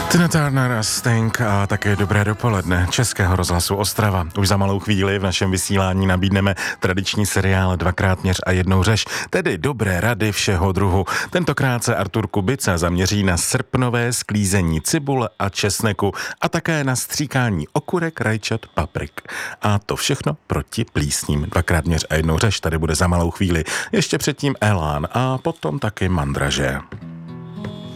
Tina Turner a Sting a také dobré dopoledne Českého rozhlasu Ostrava. Už za malou chvíli v našem vysílání nabídneme tradiční seriál Dvakrát měř a jednou řeš, tedy dobré rady všeho druhu. Tentokrát se Artur Kubica zaměří na srpnové sklízení cibule a česneku a také na stříkání okurek, rajčat, paprik. A to všechno proti plísním. Dvakrát měř a jednou řeš tady bude za malou chvíli. Ještě předtím Elán a potom taky Mandraže.